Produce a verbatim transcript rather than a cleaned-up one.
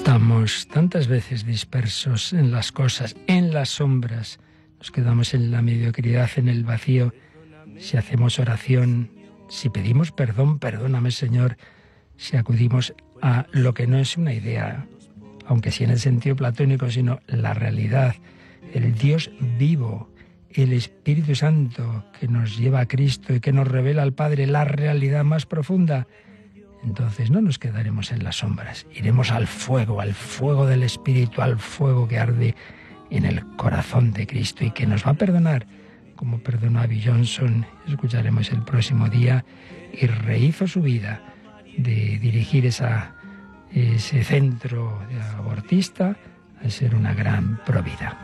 Estamos tantas veces dispersos en las cosas, en las sombras. Nos quedamos en la mediocridad, en el vacío. Si hacemos oración, si pedimos perdón, perdóname, Señor. Si acudimos a lo que no es una idea, aunque sí en el sentido platónico, sino la realidad, el Dios vivo, el Espíritu Santo que nos lleva a Cristo y que nos revela al Padre la realidad más profunda. Entonces no nos quedaremos en las sombras, iremos al fuego, al fuego del Espíritu, al fuego que arde en el corazón de Cristo y que nos va a perdonar, como perdonó a Bill Johnson. Escucharemos el próximo día, y rehizo su vida de dirigir esa, ese centro abortista a ser una gran provida.